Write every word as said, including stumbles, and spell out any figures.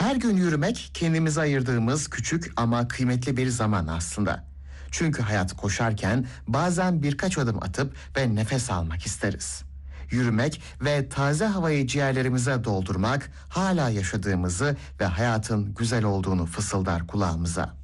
Her gün yürümek kendimize ayırdığımız küçük ama kıymetli bir zaman aslında. Çünkü hayat koşarken bazen birkaç adım atıp ve nefes almak isteriz. Yürümek ve taze havayı ciğerlerimize doldurmak hala yaşadığımızı ve hayatın güzel olduğunu fısıldar kulağımıza.